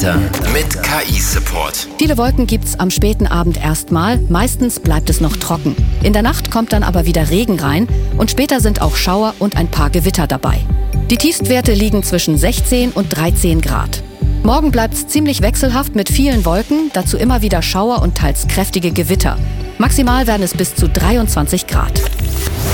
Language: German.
Mit KI-Support. Viele Wolken gibt's am späten Abend erstmal, meistens bleibt es noch trocken. In der Nacht kommt dann aber wieder Regen rein und später sind auch Schauer und ein paar Gewitter dabei. Die Tiefstwerte liegen zwischen 16 und 13 Grad. Morgen bleibt's ziemlich wechselhaft mit vielen Wolken, dazu immer wieder Schauer und teils kräftige Gewitter. Maximal werden es bis zu 23 Grad.